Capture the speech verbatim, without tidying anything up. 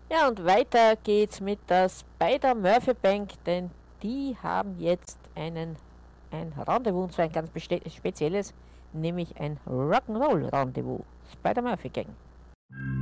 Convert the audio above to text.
Ja, und weiter geht's mit der Spider-Murphy-Bank, denn die haben jetzt einen, ein Rendezvous, und zwar ein ganz beste- spezielles, nämlich ein Rock'n'Roll-Rendezvous. Spider-Murphy-Gang.